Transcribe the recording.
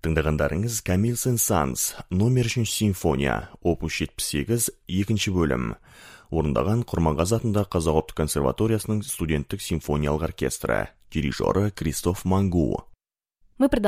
Тыңдағандарыңыз Камил Сен-Санс, номер 3 симфония, опус 78, екінші бөлім. Орындаған Құрманғазы атындағы Қазақ ұлттық консерваториясының студенттік симфониялық оркестрі, дирижері Кристоф Мангу. Мы продолжаем